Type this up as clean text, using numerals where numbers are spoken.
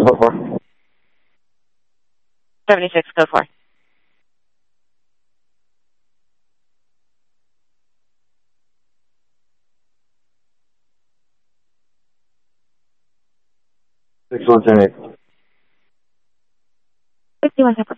code 4. 76, code 4. Six one ten eight. 51 separate.